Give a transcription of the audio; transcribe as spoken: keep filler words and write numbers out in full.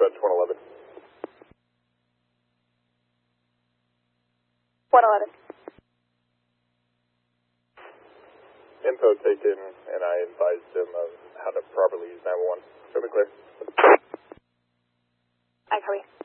dispatch one eleven. one eleven. Info taken, and I advised him of how to properly use nine one one. Show me clear. I copy.